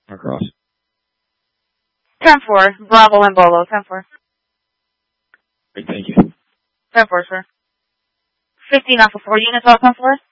Across. 10-4, Bravo and Bolo, 10-4. Great, thank you. 10-4, sir. 15 off of 4 units, all 10-4.